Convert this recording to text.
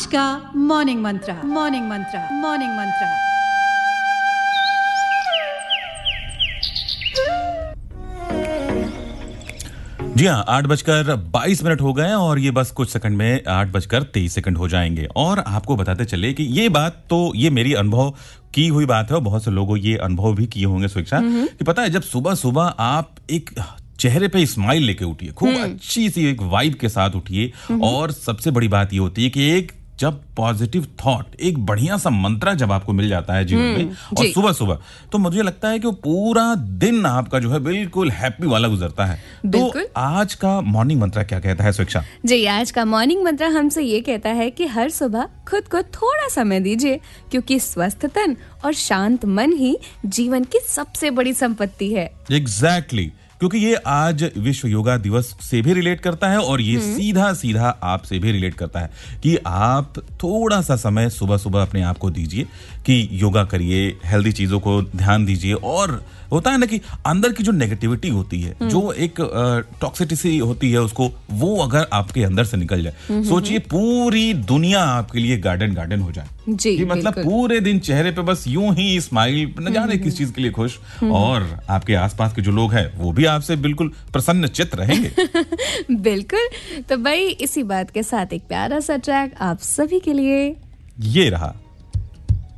का मॉर्निंग मंत्रा, मॉर्निंग मंत्रा, मॉर्निंग मंत्रा। जी हाँ, 8:22 हो गए हैं और ये बस कुछ सेकंड में 8:23 हो जाएंगे। और आपको बताते चले कि ये बात तो ये मेरी अनुभव की हुई बात है और बहुत से लोगों ये अनुभव भी किए होंगे स्वेच्छा कि पता है जब सुबह सुबह आप एक चेहरे पे स्माइल लेके उठिए, खूब अच्छी सी एक वाइब के साथ उठिए और सबसे बड़ी बात ये होती है कि एक जब पॉजिटिव थॉट, एक बढ़िया सा मंत्र जब आपको मिल जाता है जीवन में और सुबह सुबह, तो मुझे लगता है कि वो पूरा दिन आपका जो है बिल्कुल हैप्पी वाला गुजरता है। तो आज का मॉर्निंग मंत्र क्या कहता है स्वेच्छा? जी, आज का मॉर्निंग मंत्र हमसे ये कहता है कि हर सुबह खुद को थोड़ा समय दीजिए, क्योंकि स्वस्थ तन और शांत मन ही जीवन की सबसे बड़ी संपत्ति है। एग्जैक्टली, क्योंकि ये आज विश्व योगा दिवस से भी रिलेट करता है और ये सीधा सीधा आपसे भी रिलेट करता है कि आप थोड़ा सा समय सुबह सुबह अपने आप को दीजिए कि योगा करिए, हेल्दी चीजों को ध्यान दीजिए। और होता है ना कि अंदर की जो नेगेटिविटी होती है, जो एक टॉक्सिसिटी होती है, उसको वो अगर आपके अंदर से निकल जाए, सोचिए पूरी दुनिया आपके लिए गार्डन गार्डन हो जाए। जी, कि मतलब पूरे दिन चेहरे पे बस यूं ही स्माइल, न जाने किस चीज के लिए खुश, और आपके आसपास के जो लोग हैं वो भी आपसे बिल्कुल प्रसन्न चित्त रहेंगे। बिल्कुल। तो भाई इसी बात के साथ एक प्यारा सा ट्रैक आप सभी के लिए ये रहा।